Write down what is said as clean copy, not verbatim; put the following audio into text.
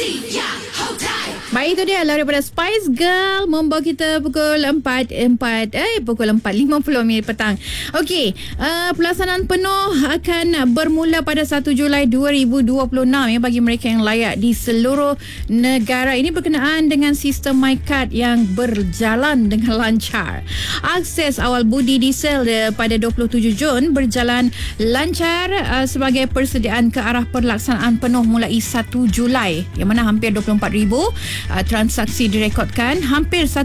Baik, itu dia lagu daripada Spice Girl membawa kita pukul 4.50 petang. Okey, pelaksanaan penuh akan bermula pada 1 Julai 2026 ya, bagi mereka yang layak di seluruh negara. Ini berkenaan dengan sistem MyCard yang berjalan dengan lancar. Akses awal budi diesel pada 27 Jun berjalan lancar sebagai persediaan ke arah pelaksanaan penuh mulai 1 Julai, yang mana hampir 24,000 transaksi direkodkan. Hampir